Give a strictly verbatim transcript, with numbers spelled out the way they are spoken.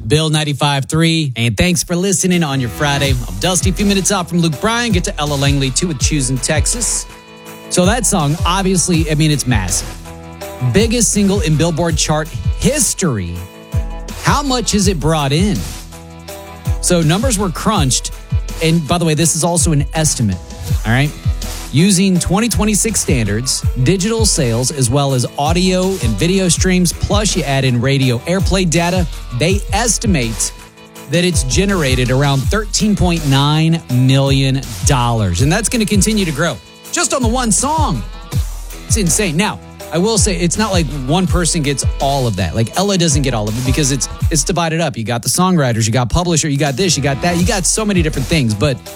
Bill ninety-five point three. And thanks for listening on your Friday. I'm Dusty. A few minutes out from Luke Bryan. Get to Ella Langley, too, with Choosing Texas. So that song, obviously, I mean, it's massive. Biggest single in Billboard chart history. How much has it brought in? So numbers were crunched. And by the way, this is also an estimate. All right. Using twenty twenty-six standards, digital sales, as well as audio and video streams, plus you add in radio airplay data, they estimate that it's generated around thirteen point nine million dollars. And that's going to continue to grow just on the one song. It's insane. Now, I will say it's not like one person gets all of that. Like Ella doesn't get all of it because it's it's divided up. You got the songwriters, you got publisher, you got this, you got that. You got so many different things. But